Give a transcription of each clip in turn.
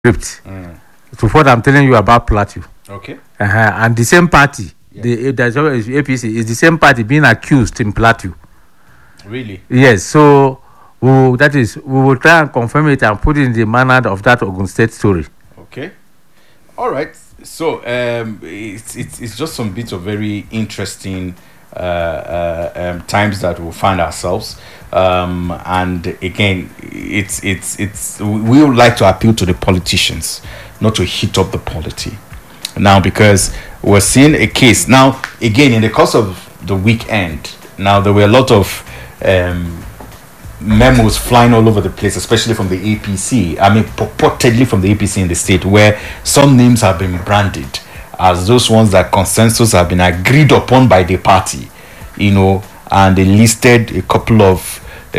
script to what I'm telling you about Plateau. Okay. And the same party, the APC, is the same party being accused in Plateau. Really? Yes. So we will try and confirm it and put it in the manner of that Ogun State story. Okay. All right. So it's just some bits of very interesting times that we'll find ourselves. And again, we would like to appeal to the politicians not to heat up the polity now, because we're seeing a case now again in the course of the weekend. Now there were a lot of memos flying all over the place, especially from the APC. I mean, purportedly from the APC in the state, where some names have been branded as those ones that consensus have been agreed upon by the party, and they listed a couple of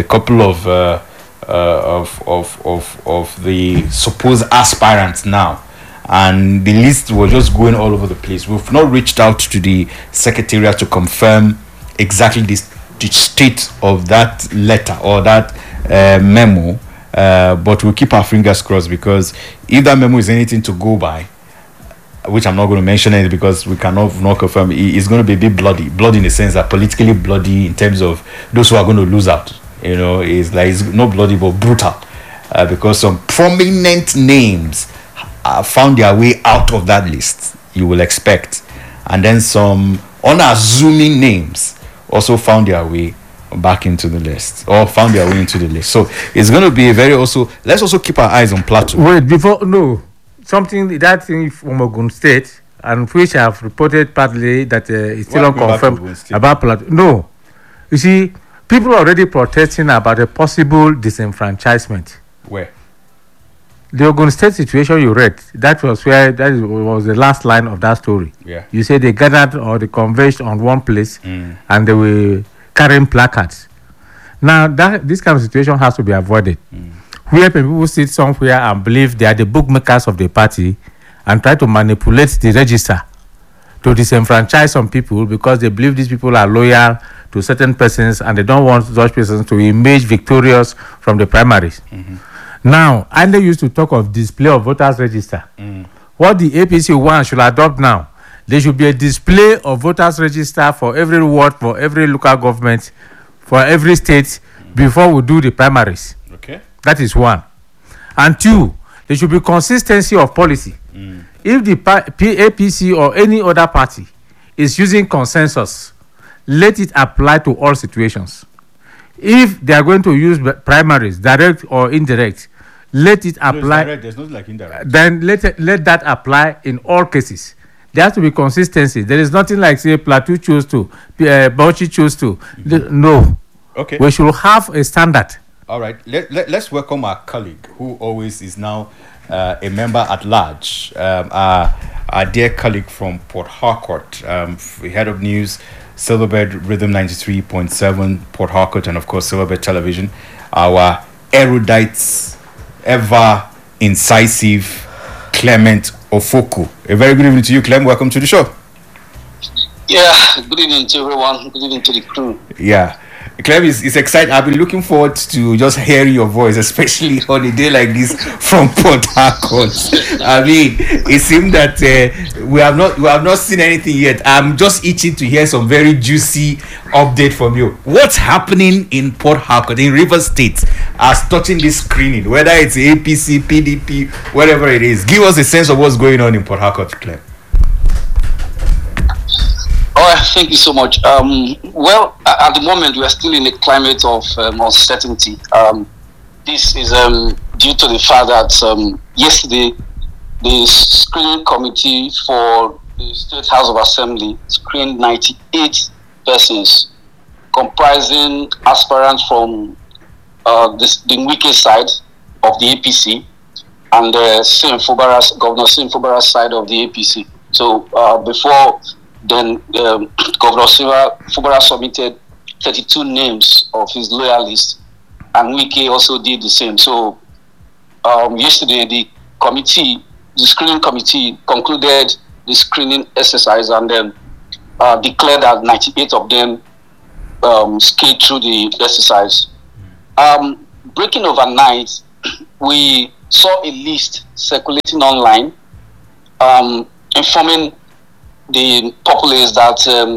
the supposed aspirants now, and the list was just going all over the place. We've not reached out to the secretariat to confirm exactly the state of that letter or that memo, but we'll keep our fingers crossed, because if that memo is anything to go by, which I'm not going to mention it because we cannot not confirm, it's going to be a bit bloody in the sense that politically bloody in terms of those who are going to lose out. It's not bloody but brutal, because some prominent names found their way out of that list, you will expect, and then some unassuming names also found their way back into the list, or found their way into the list. So it's going to be a very let's also keep our eyes on Plateau. Wait, that thing from Ogun State, and which I have reported partly that it's still unconfirmed about Plateau. No, you see, people are already protesting about a possible disenfranchisement. Where? The Ogun State situation you read, that was the last line of that story. Yeah. You say they gathered or they converged on one place and they were carrying placards. Now, this kind of situation has to be avoided. Where people sit somewhere and believe they are the bookmakers of the party and try to manipulate the register to disenfranchise some people because they believe these people are loyal to certain persons and they don't want those persons to emerge victorious from the primaries. Now, and they used to talk of display of voters register. What the APC wants should adopt now, there should be a display of voters register for every ward, for every local government, for every state before we do the primaries. Okay. That is one. And two, there should be consistency of policy. If the APC or any other party is using consensus, let it apply to all situations. If they are going to use primaries, direct or indirect, let it apply. No, there's nothing like indirect. Then let that apply in all cases. There has to be consistency. There is nothing like, say, Plateau chose to, Bauchi chose to. No. Okay. We should have a standard. All right. Let's welcome our colleague, who always is now a member at large, our dear colleague from Port Harcourt, head of news, Silverbird Rhythm 93.7, Port Harcourt, and of course Silverbird Television, our erudite, ever incisive Clement Ofoku. A very good evening to you, Clem. Welcome to the show. Yeah, good evening to everyone. Good evening to the crew. Yeah. Clem is excited. I've been looking forward to just hearing your voice, especially on a day like this from Port Harcourt. I mean, it seems that we have not seen anything yet. I'm just itching to hear some very juicy update from you. What's happening in Port Harcourt, in Rivers State, as touching this screening, whether it's APC, PDP, whatever it is? Give us a sense of what's going on in Port Harcourt, Clem. All right, thank you so much. Well, at the moment, we are still in a climate of uncertainty. This is due to the fact that yesterday, the screening committee for the State House of Assembly screened 98 persons, comprising aspirants from the Wike side of the APC and Governor Sim Fubara's side of the APC. So before then, Governor Fubara submitted 32 names of his loyalists, and Wike also did the same. So yesterday, the screening committee concluded the screening exercise and then declared that 98 of them scaled through the exercise. Breaking overnight, we saw a list circulating online, informing the populace that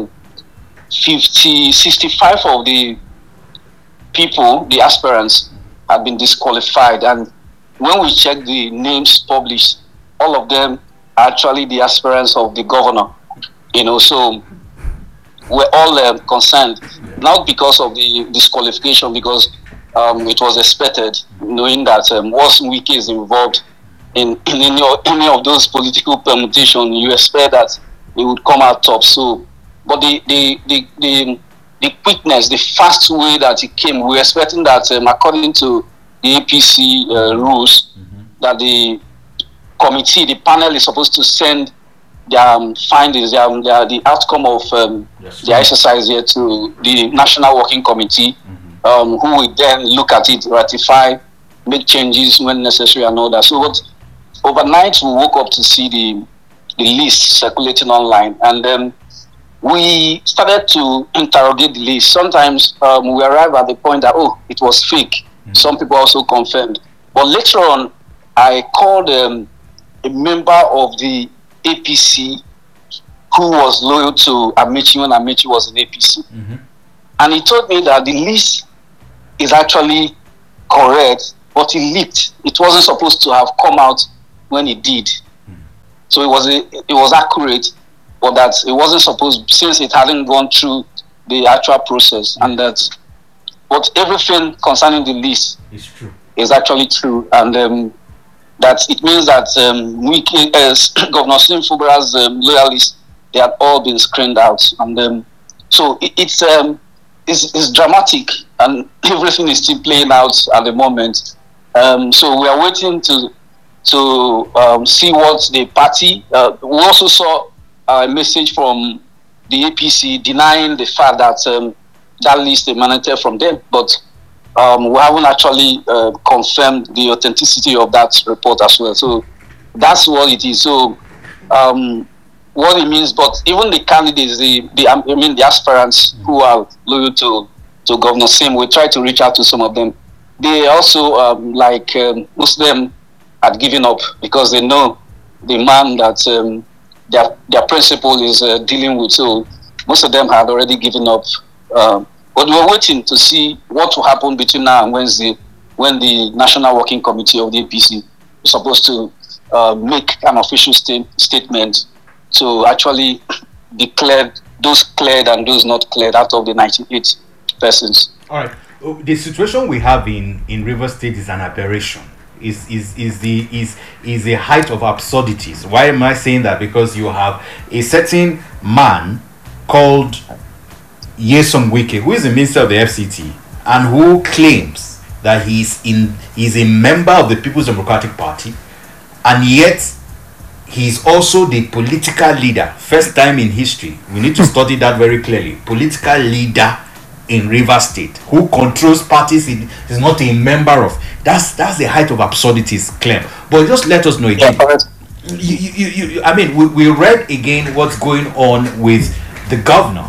65 of the people, the aspirants, had been disqualified. And when we check the names published, all of them are actually the aspirants of the governor. So we're all concerned, not because of the disqualification, because it was expected, knowing that once Wike is involved in any of those political permutations, you expect that it would come out top. So, but the quickness, the fast way that it came, we were expecting that according to the APC rules, that the committee, the panel is supposed to send their findings, the outcome of their exercise here to the National Working Committee, who will then look at it, ratify, make changes when necessary and all that. So what, overnight we woke up to see the list circulating online, and then we started to interrogate the list. Sometimes we arrive at the point that, it was fake. Some people also confirmed. But later on, I called a member of the APC who was loyal to Amaechi when Amaechi was in APC. And he told me that the list is actually correct, but it leaked. It wasn't supposed to have come out when it did. So it was accurate, but that it wasn't supposed, since it hadn't gone through the actual process, and that but everything concerning the list is actually true, and that it means that Governor Sim Fubara's loyalists, they had all been screened out, and so it's dramatic, and everything is still playing out at the moment. So we are waiting to see what the party. We also saw a message from the APC denying the fact that that list emanated from them, but we haven't actually confirmed the authenticity of that report as well. So that's what it is. So what it means, but even the candidates, the aspirants who are loyal to Governor Sim, we try to reach out to some of them. They also, most of them had given up because they know the man that their principal is dealing with. So most of them had already given up. But we're waiting to see what will happen between now and Wednesday, when the National Working Committee of the APC is supposed to make an official statement to actually declare those cleared and those not cleared out of the 98 persons. All right. The situation we have in Rivers State is an aberration. Is the height of absurdities. Why am I saying that? Because you have a certain man called Nyesom Wike, who is the minister of the FCT, and who claims that he's a member of the People's Democratic Party, and yet he's also the political leader. First time in history, we need to study that very clearly. Political leader in Rivers State who controls parties he is not a member of. That's the height of absurdities, Clem. But just let us know again. We read again what's going on with the governor.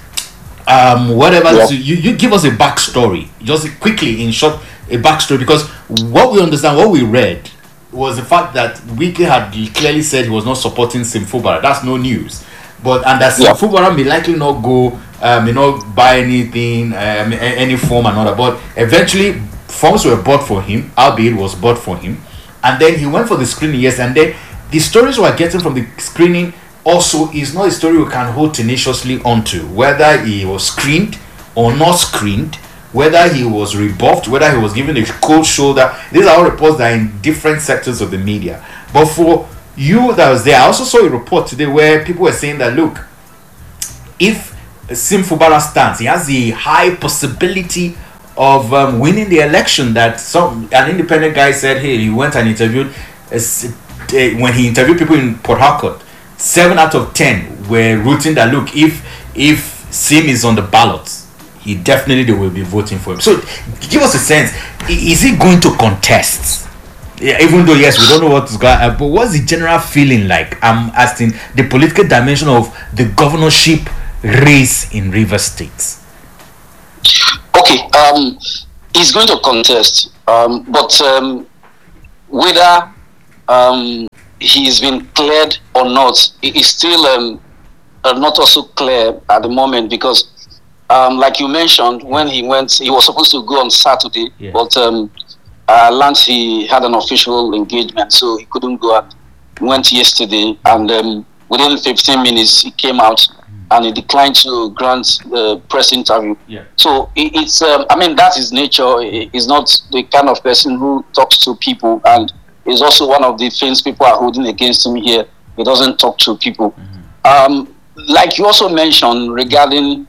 You give us a backstory, just quickly, in short, a backstory, because what we understand, what we read, was the fact that Wike had clearly said he was not supporting Sim Fubara. That's no news. And that Sim Fubara may likely not go, buy anything, any form and all that. But eventually, forms were bought for him, albeit was bought for him. And then he went for the screening, yes. And then the stories we are getting from the screening also is not a story we can hold tenaciously onto. Whether he was screened or not screened, whether he was rebuffed, whether he was given a cold shoulder. These are all reports that are in different sectors of the media. But for you that was there, I also saw a report today where people were saying that, look, if Sim Fubara stands, he has the high possibility of winning the election. That an independent guy said, hey, he went and interviewed, when he interviewed people in Port Harcourt, 7 out of 10 were rooting that, look, if Sim is on the ballot, they will be voting for him. So give us a sense, is he going to contest? Yeah, even though, yes, we don't know what's going on, but what's the general feeling like? I'm asking the political dimension of the governorship race in Rivers State. Okay, he's going to contest, but whether he's been cleared or not, it is still not also clear at the moment, because like you mentioned, when he went, he was supposed to go on Saturday, but Lance, he had an official engagement, so he couldn't go. And went yesterday, and within 15 minutes he came out and he declined to grant the press interview. So it's I mean, that's his nature. He's not the kind of person who talks to people, and is also one of the things people are holding against him here. He doesn't talk to people. Like you also mentioned regarding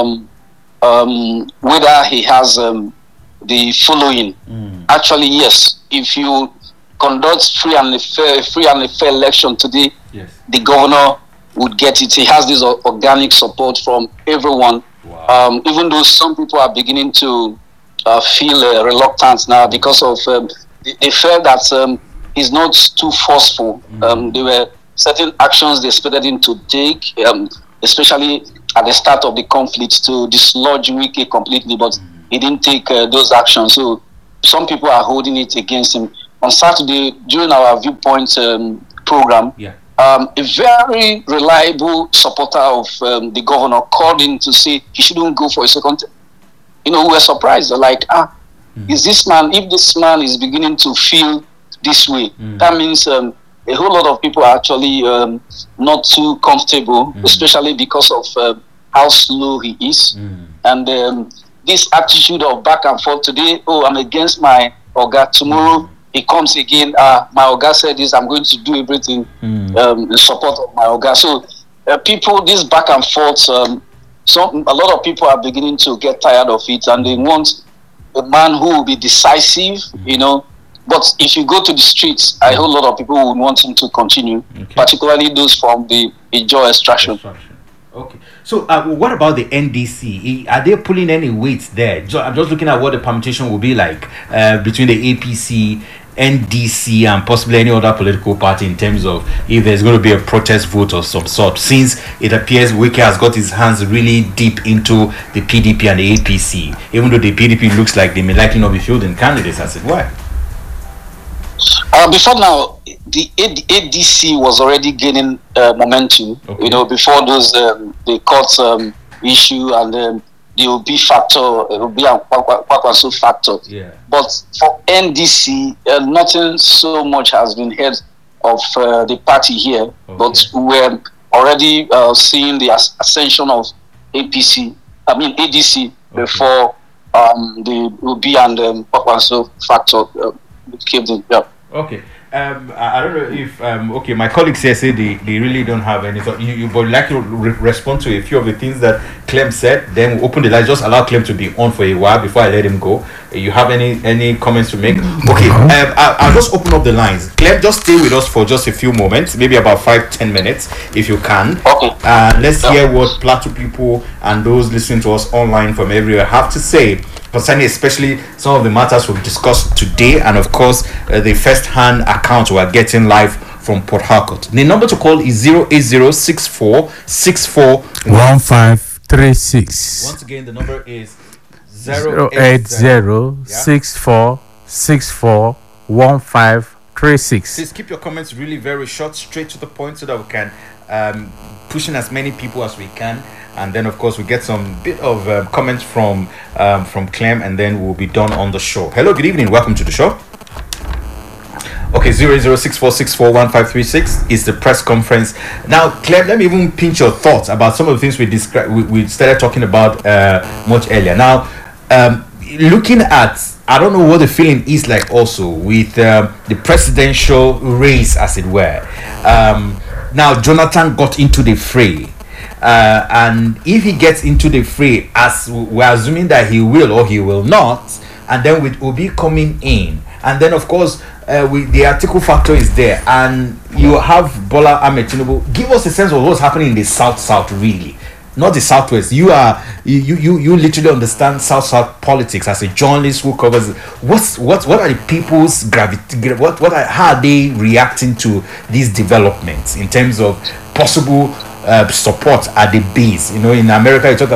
whether he has the following. Actually, yes. If you conduct free and a fair election today, the governor would get it. He has this organic support from everyone. Even though some people are beginning to feel reluctant now because of they felt that he's not too forceful. There were certain actions they expected him to take, especially at the start of the conflict, to dislodge Wike completely, but he didn't take those actions. So some people are holding it against him. On Saturday, during our Viewpoint program, a very reliable supporter of the governor called in to say he shouldn't go for a second. We were surprised. Like, is this man, if this man is beginning to feel this way, that means a whole lot of people are actually not too comfortable, especially because of how slow he is. And this attitude of back and forth today, I'm against my Oga, tomorrow he comes again, my Oga said this, I'm going to do everything in support of my Oga. So people, this back and forth, a lot of people are beginning to get tired of it, and they want a man who will be decisive, But if you go to the streets, a whole lot of people would want him to continue, particularly those from the Ijaw extraction. Okay. So what about the NDC? Are they pulling any weight there? I'm just looking at what the permutation will be like between the APC, NDC, and possibly any other political party in terms of if there's going to be a protest vote of some sort, since it appears Wike has got his hands really deep into the PDP and the APC, even though the PDP looks like they may likely not be fielding candidates, as it were. Before now, the ADC was already gaining momentum. Before those the court issue and the Obi factor, Obi and Kwakwaso factor. But for NDC, nothing so much has been heard of the party here. But we're already seeing the ascension of ADC before the Obi and Kwakwaso factor came in. Okay. I don't know if my colleagues here say they really don't have any thought. You would like to respond to a few of the things that Clem said, then we'll open the line. Just allow Clem to be on for a while before I let him go. You have any comments to make? Okay, I'll just open up the lines. Clem, just stay with us for just a few moments, maybe about 5-10 minutes if you can. Let's hear what Plateau people and those listening to us online from everywhere have to say concerning especially some of the matters we've discussed today, and of course the first-hand accounts we're getting live from Port Harcourt. The number to call is 08064641536. Once again, the number is 08064641536. Please keep your comments really very short, straight to the point, so that we can push in as many people as we can. And then, of course, we get some bit of comments from Clem, and then we'll be done on the show. Hello, good evening. Welcome to the show. Okay, 08064641536 is the press conference. Now, Clem, let me even pinch your thoughts about some of the things we started talking about much earlier. Now, looking at, I don't know what the feeling is like also with the presidential race, as it were. Now, Jonathan got into the fray. And if he gets into the fray, as we're assuming that he will or he will not, and then with Obi coming in, and then of course the article factor is there, and you have Bola Ahmed Tinubu. Give us a sense of what's happening in the south really, not the southwest. You literally understand south politics as a journalist who covers. What are the people's gravity? How are they reacting to these developments in terms of possible support at the base? In America you talk about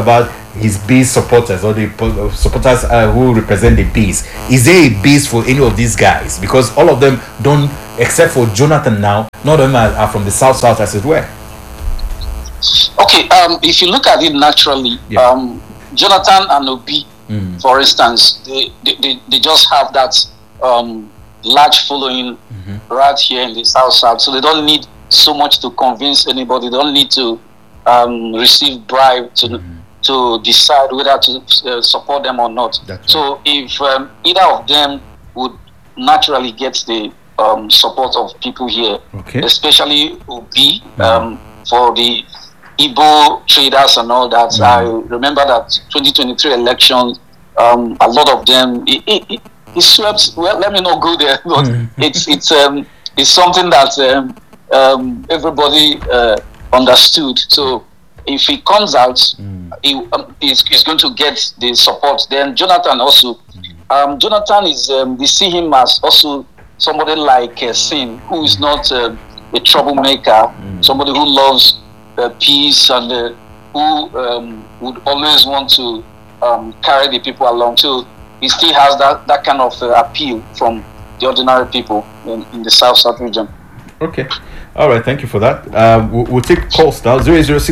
his base supporters or the supporters who represent the base? Is there a base for any of these guys? Because all of them don't, except for Jonathan now, none of them are from the south as it were. Okay, if you look at it naturally, Jonathan and Obi, for instance, they just have that large following right here in the south, so they don't need so much to convince anybody. They don't need to receive bribe to decide whether to support them or not. So if either of them would naturally get the support of people here, especially Obi, for the Igbo traders and all that. I remember that 2023 election, a lot of them it swept. Well, let me not go there, but it's something that everybody understood. So if he comes out, he's going to get the support. Then Jonathan also, Jonathan is they see him as also somebody like Sim, who is not a troublemaker, somebody who loves peace and who would always want to carry the people along. So he still has that kind of appeal from the ordinary people in the South region. Okay. All right, thank you for that. We'll take calls now.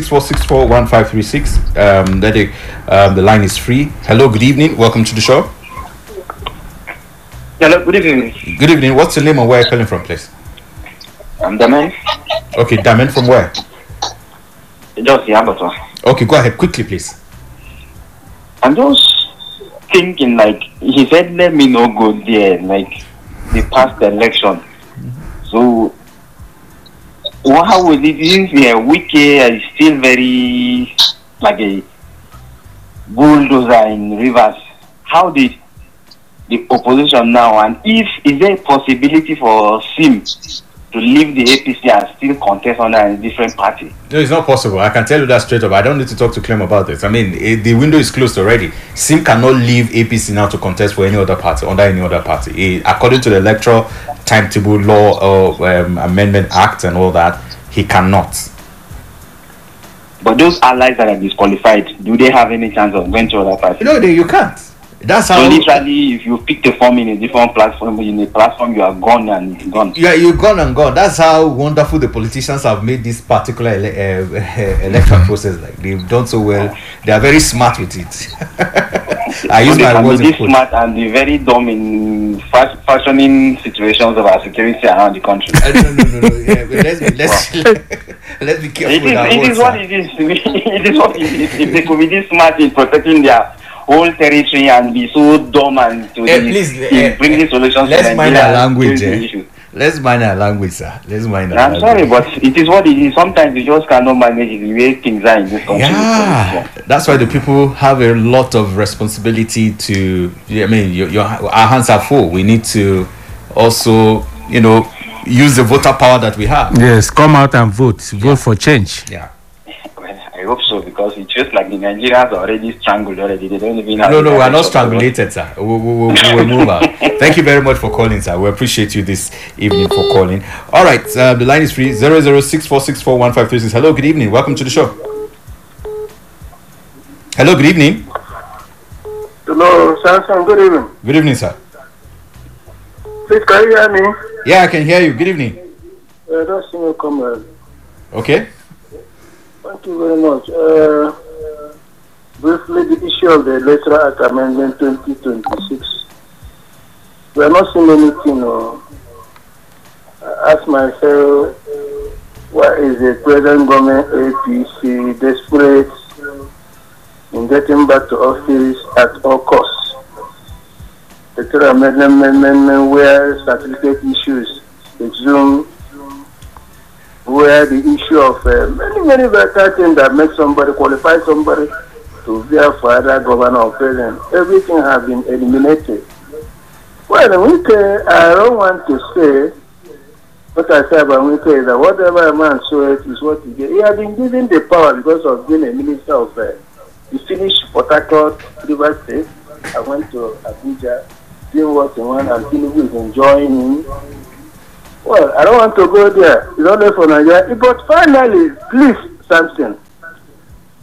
08064641536. The line is free. Hello, good evening. Welcome to the show. Hello, good evening. Good evening. What's your name and where are you calling from, please? I'm Damen. Okay, Damen from where? Just Yabata. Okay, go ahead quickly, please. I'm just thinking, like, he said, let me not go there, like, the past election. So, how was it? Since Wike is still very, like a bulldozer in Rivers, how did the opposition now, and is there a possibility for Sim to leave the APC and still contest under a different party? No, it's not possible. I can tell you that straight up. I don't need to talk to Clem about this. I mean, the window is closed already. Sim cannot leave APC now to contest for any other party, under any other party. According to the electoral timetable law or amendment act and all that, he cannot. But those allies that are disqualified, do they have any chance of going to other parties? No, you can't. That's how. So literally, if you pick the form in a different platform, you are gone and gone. Yeah, you're gone and gone. That's how wonderful the politicians have made this particular electoral process. Like, they've done so well. They are very smart with it. I use my words. They can be smart and be very dumb in fashioning situations of our security around the country. No. Yeah, let's be careful. It is what it is. It is what it is. If they could be this smart in protecting their whole territory and be so dumb and to bring these solutions. Let's mind our language. Let's mind our language, sir. Let's mind our language. I'm sorry, but it is what it is. Sometimes you just cannot manage it the way things are in this country. Yeah, that's why the people have a lot of responsibility to. I mean, our hands are full. We need to also, use the voter power that we have. Yes, come out and vote. Vote for change. Yeah. I hope so, because it feels like the Nigerians are already strangled already. They don't even have. No, we are not strangulated, sir. We'll move out. Thank you very much for calling, sir. We appreciate you this evening for calling. All right, the line is free. 006464153. Hello, good evening. Welcome to the show. Hello, good evening. Hello, Samson. Good evening. Good evening, sir. Please, can you hear me? Yeah, I can hear you. Good evening. That's your comrade. Okay. Thank you very much. Briefly, the issue of the Electoral Act Amendment 2026. We are not seeing anything. I ask myself, why is the present government APC desperate in getting back to office at all costs? Electoral Amendment where certificate issues resume, where the issue of many better things that make somebody qualify somebody to be a father, governor, or president, everything has been eliminated. Well, Wike, I don't want to say what I say about Wike is that whatever a man says is what he gets. He has been given the power because of being a minister of he finished Port Harcourt, Rivers State. I went to Abuja, doing what he wants, and Tinubu is enjoying him. Well, I don't want to go there. It's only for Nigeria. But finally, please, Samson,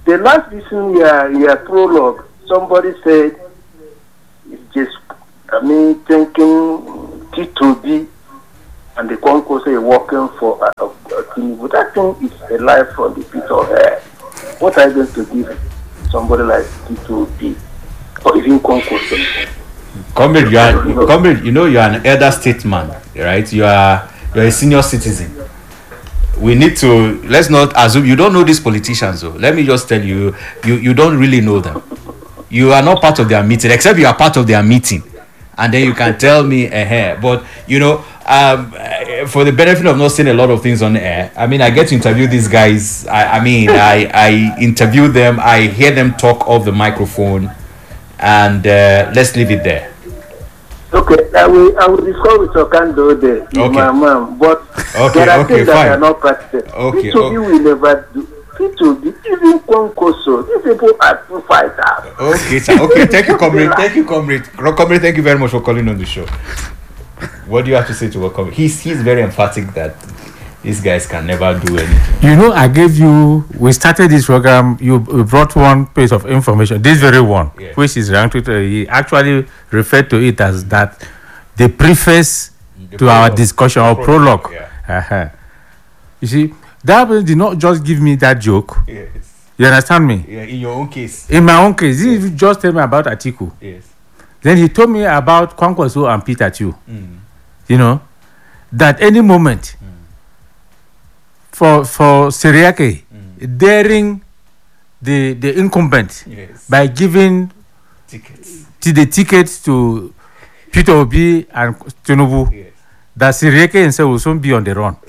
the last listen your prologue, somebody said it's just thinking T2B and the Concourse is working for Tinubu. That thing is a lie from the pit of hell. What are you going to give somebody like T2B or even Concourse? Comrade, you are an elder statesman, right? You are a senior citizen. We need to, let's not assume you don't know these politicians. So let me just tell you, you don't really know them. You are not part of their meeting, except you are part of their meeting, and then you can tell me but for the benefit of not saying a lot of things on air, I mean, I get to interview these guys. I interview them, I hear them talk off the microphone, and let's leave it there. Okay, I will discuss with Okando there, my mom, but there are things that are not practical. P2B will never do. P2B, even Concourse, these people are two fighters. Okay, sir. Okay, thank you, comrade. Thank you, comrade. Comrade, thank you very much for calling on the show. What do you have to say to Comrade? He's very emphatic that these guys can never do anything. We started this program, you brought one piece of information, this very one, which is ranked. He actually referred to it as that the preface to our discussion or prologue. You see, that did not just give me that joke. Yes. You understand me? Yeah, in your own case. In my own case, he just told me about Atiku. Yes. Then he told me about Kwankwaso and Peter too. You know, that any moment for Seriake daring the incumbent by giving tickets to Peter Obi and Tinubu, that Seriake himself will soon be on the run.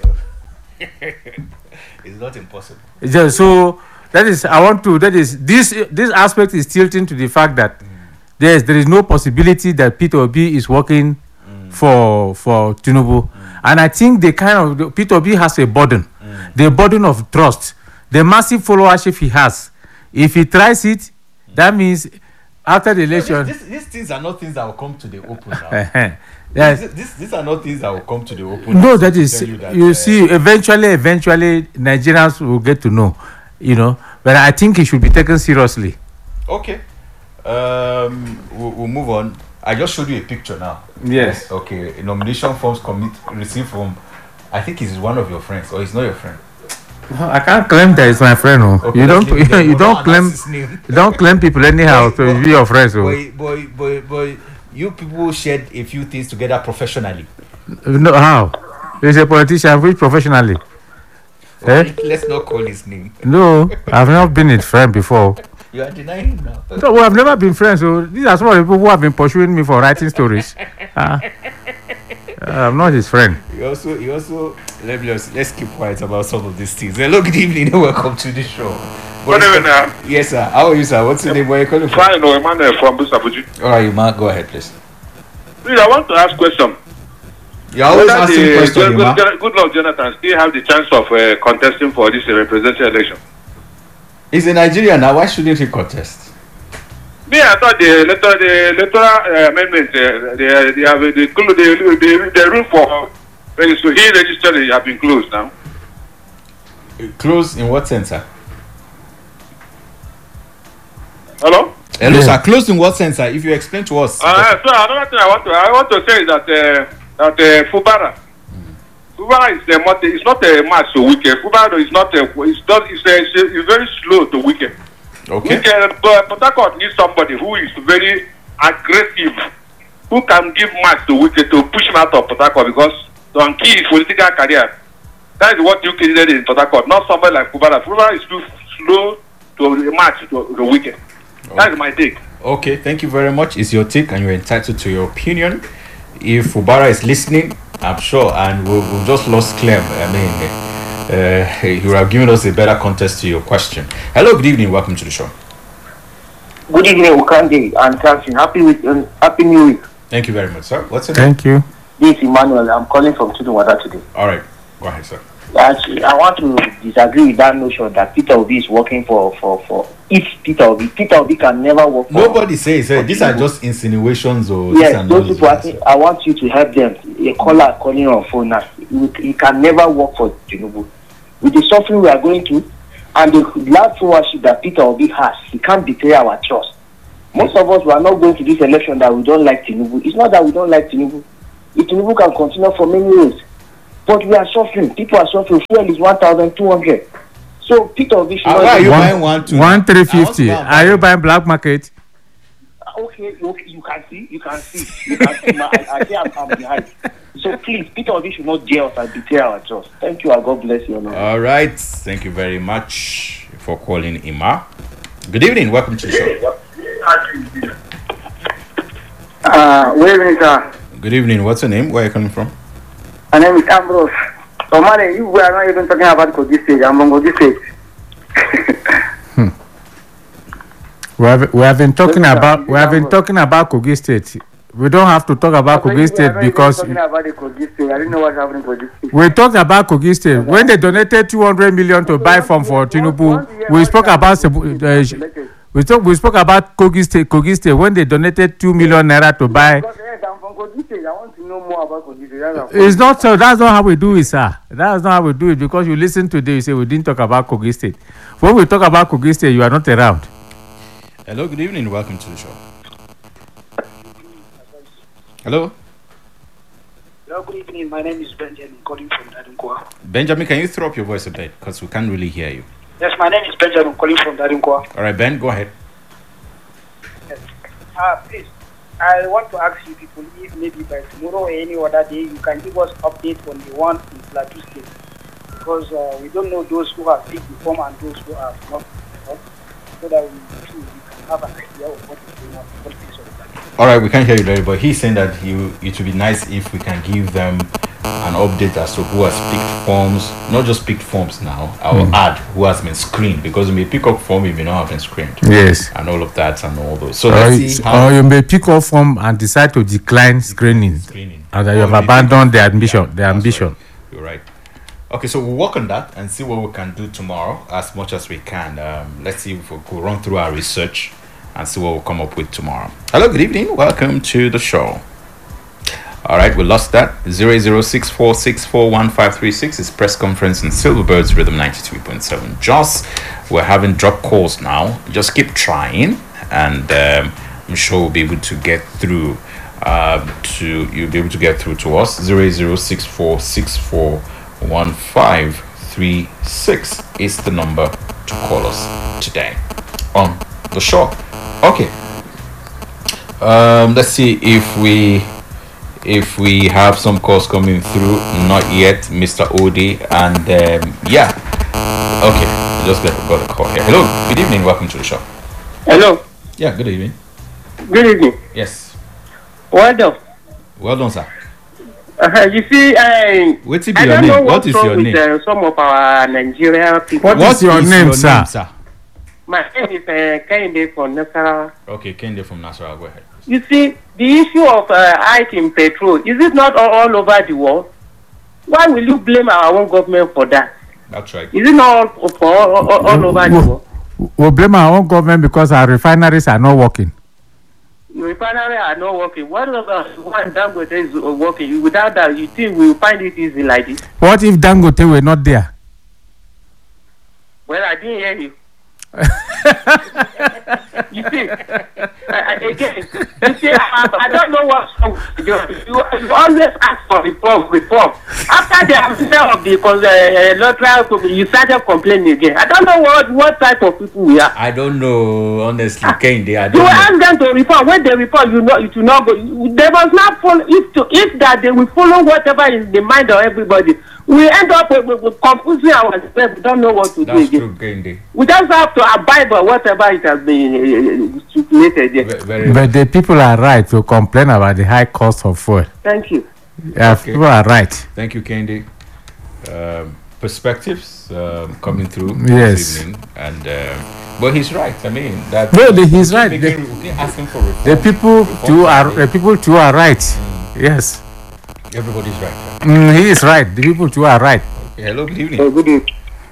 It's not impossible. So this aspect is tilting to the fact that there is no possibility that Peter Obi is working for Tinubu. And I think Peter Obi has a burden. The burden of trust, the massive followership he has. If he tries it, that means after the election. These things are not things that will come to the open now. Yes. These are not things that will come to the open. No, that is, you see, eventually, Nigerians will get to know, but I think it should be taken seriously. Okay. We'll move on. I just showed you a picture now. Yes. Okay. A nomination forms received from, I think he's one of your friends, or he's not your friend. No, I can't claim that it's my friend. Okay, you don't claim people anyhow to be your friends. Boy, you people shared a few things together professionally. No, how? He's a politician, which professionally? Let's not call his name. No, I've not been his friend before. You are denying him now. No, I've never been friends. So these are some of the people who have been pursuing me for writing stories. I'm not his friend. He also let's keep quiet about some of these things. Hello, good evening, and welcome to the show. Good evening. Yes, sir. How are you, sir? What's your name? Where are you calling from? Fine, Emmanuel from Busabuji. All right, Emma, go ahead, please. Please, I want to ask a question. You're always asking questions, Emma. Good Lord Jonathan still have the chance of contesting for this representation election. He's in Nigeria now. Why shouldn't he contest? Me, I thought the electoral amendment, the rule for registration have been closed now. Closed in what sense, sir? Hello, sir. Closed in what sense, sir? If you explain to us. So another thing I want to say is that Fubara is it's not a match to weekend. Fubara is not it's very slow to weekend. Okay. But Port Harcourt needs somebody who is very aggressive, who can give match to weekend to push him out of Port Harcourt, because to key his political career. That is what UK did in Port Harcourt, not somebody like Fubara. Fubara is too slow to match to the weekend. That is my take. Okay, thank you very much. It's your take, and you're entitled to your opinion. If Fubara is listening, I'm sure, and we've just lost Clem. I mean, you have given us a better context to your question. Hello, good evening. Welcome to the show. Good evening, Ukande and Samson. Happy New Week. Thank you very much, sir. What's your name? Thank you. This is Emmanuel. I'm calling from Tudunwada today. All right, go ahead, sir. Actually, I want to disagree with that notion that Peter Obi is working for it's Peter Obi can never work for. Nobody says these are just insinuations or yes, those people. I want you to help them. A caller calling on phone now. He can never work for Tinubu. With the suffering we are going through, And the last followership that Peter Obi has, he can't betray our trust. Most of us were not going to this election that we don't like Tinubu. It's not that we don't like Tinubu. If Tinubu can continue for many years. But we are suffering. People are suffering. Fuel is 1,200. So Peter Obi should Why are you buying 1,350. Are you buying black market? Okay, you can see. I say I'm behind. So please, Peter Obi should not dare us and betray our trust. Thank you and God bless you. All right. Thank you very much for calling, Ima. Good evening. Welcome to the show. Good evening, sir. Good evening. What's your name? Where are you coming from? My name is Ambrose. So, man, you were not even talking about Kogi State. I'm on Kogi State. We have been talking about Kogi State. We don't have to talk about Kogi State because talking about the Kogi State. I didn't know what's happening in Kogi State. we talked about Kogi State when they donated 200 million to buy farm for Tinubu. We spoke about we spoke about Kogi State when they donated 2 million naira to buy. Because yes, I'm from Kogi State. I want to know more about Kogi State. It's not so. That's not how we do it, sir. That's not how we do it because you listen today. You say we didn't talk about Kogi State. When we talk about Kogi State, you are not around. Hello. Good evening. Welcome to the show. Hello. Hello, good evening. My name is Benjamin, calling from Dadunkwa. Benjamin, can you throw up your voice a bit because we can't really hear you? Yes, my name is Benjamin, calling from Dadunkwa. All right, Ben, go ahead. Yes. Please, I want to ask you people if maybe by tomorrow or any other day you can give us update on the one in Plateau State, because we don't know those who have picked the form and those who have not, so that we can have an idea of what is going on in politics of Plateau. All right, we can't hear you, Larry, but he's saying that it would be nice if we can give them an update as to who has picked forms, not just picked forms now. I will add who has been screened, because you may pick up form if you not have been screened. Yes. And all of that and all those. So let's see how or you may pick up form and decide to decline screening. And that you have abandoned the ambition. Right. You're right. Okay, so we'll work on that and see what we can do tomorrow as much as we can. Let's see if we could run through our research and see what we'll come up with tomorrow. Hello, good evening. Welcome to the show. All right, we lost that. 0064641536 is press conference in Silverbirds Rhythm 93.7. Joss, we're having drop calls now. Just keep trying, and I'm sure we'll be able to get through. You'll be able to get through to us. 0064641536 is the number to call us today on the show. Okay. Let's see if we have some calls coming through. Not yet, Mr. Odi, and yeah. Okay, I just got a call here. Hello, good evening. Welcome to the show. Hello. Yeah, good evening. Good evening. Yes. Well done. Well done, sir. You see, What's I your don't name? know What what's is wrong your with name? some of our Nigerian people. What is your name, sir? My name is Kende from Nasarawa. Okay, Kende from Nasarawa. Go ahead. You see, the issue of hike in petrol, is it not all over the world? Why will you blame our own government for that? That's right. Is it not all over the world? We blame our own government because our refineries are not working. Refineries are not working. What about one Dangote is working? Without that, you think we will find it easy like this? What if Dangote were not there? Well, I didn't hear you. You see, again, I don't know what's wrong with you. You always ask for reform. After the affair of the electoral, you started complaining again. I don't know what type of people we are. I don't know, honestly, Kende. I You don't know. ask them to reform. When they reform, it will not go. They must not follow. If that they will follow whatever is the mind of everybody, we end up with confusing ourselves. We don't know what to do That's again. true, Kende. We just have to abide by whatever it has been stipulated here. Very But the people are right to complain about the high cost of fuel. Thank you. Yeah, Okay. people are right. Thank you, Kende. Perspectives coming through Yes. this evening, and but he's right. I mean that. No, he's right. We keep asking for reform. The people too are right. Yes, Everybody's right. he is right. The people too are right. Okay, hello, good evening. Good evening.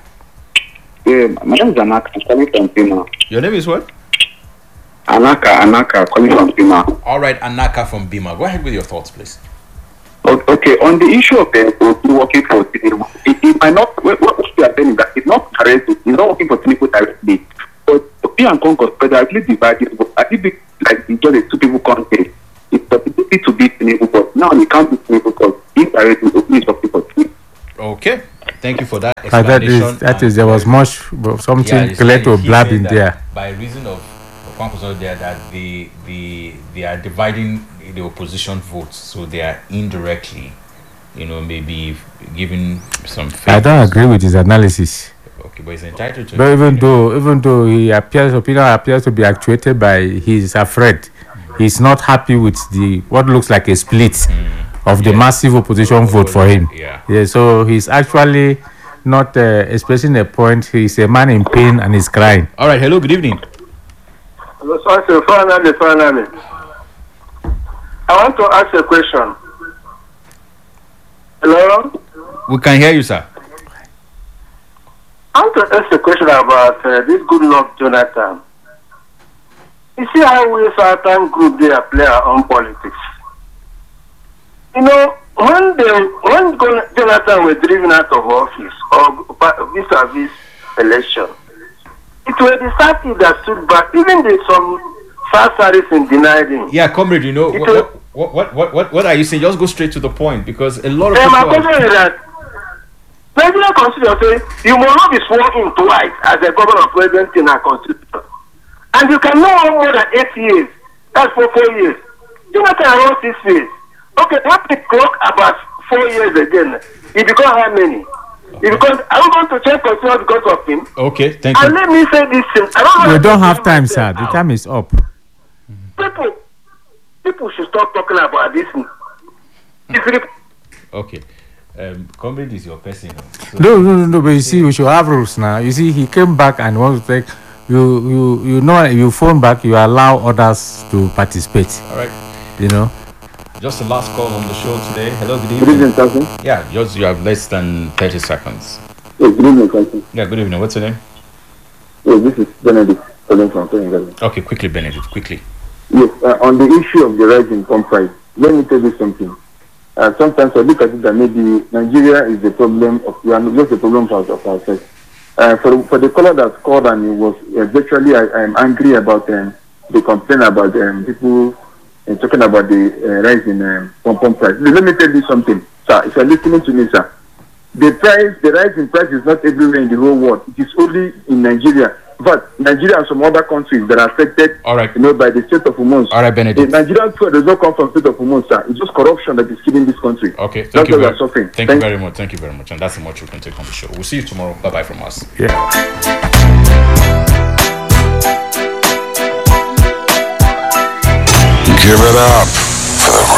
My name is Anaka, I'm calling from Pima. Your name is what? Anaka, calling from Pima. All right, Anaka from Bima. Go ahead with your thoughts, please. Okay, on the issue of working for Tinubu, it might not, what we are saying is that it's not directly. He's not working for Tinubu directly. But P and Concord, but I believe divided. I think like just the two people content. It's possibility to beat Tinubu, but now you can't beat Tinubu because indirectly is for people. Okay, thank you for that explanation. That is there was much something clear to blab in there. By reason of Kwankwaso there that they are dividing the opposition votes, so they are indirectly, maybe giving some. I don't agree with his analysis. Okay, but he's entitled to. But even though he opinion appears to be actuated by he's afraid, he's not happy with what looks like a split of the massive opposition vote for him. Yeah. So he's actually not expressing a point. He's a man in pain and he's crying. All right. Hello. Good evening. Hello, sir. Finally. I want to ask a question. Hello? We can hear you, sir. I want to ask a question about this Goodluck Jonathan. You see how we certain group they play our own politics. When Jonathan was driven out of office or vis-a-vis election, it was the party that stood back. Even some fast in denied him. Yeah, comrade, what are you saying? Just go straight to the point because a lot of people. My question is that President Constitution says you must not be sworn in twice as a governor president in our constitution. And you can no more than 8 years. That's for 4 years. Jonathan around 6 years. Okay, what the clock about 4 years again? He become how many? Because I'm going to check constitution because of him. Okay, thank you. And let me say this thing. We don't have time, sir. The time is up. People should stop talking about this. Okay. Comrade is your person. So no. But you see, we should have rules now. You see, he came back and wants to take. You phone back. You allow others to participate. All right. Just the last call on the show today. Hello, good evening. Good evening, Captain. Yeah, you have less than 30 seconds. Yes, good evening, Captain. Yeah, good evening. What's your name? Yes, this is Benedict calling from Senegal. Okay, quickly, Benedict, quickly. Yes, on the issue of the rise in pump price, let me tell you something. Sometimes I look at it that maybe Nigeria is the problem we are just a problem for ourselves. For the caller that called and he was virtually I am angry about the complaint about people talking about the rise in pump price. Let me tell you something, sir. If you're listening to me, sir, the rise in price is not everywhere in the whole world. It is only in Nigeria. But Nigeria and some other countries that are affected, by the state of Hormuz. All right, Benedict. The Nigerian food does not come from the state of Hormuz, sir. It's just corruption that is killing this country. Okay, thank you very much. Thank you very much. And that's the much we can take on the show. We'll see you tomorrow. Bye-bye from us. Yeah. Give it up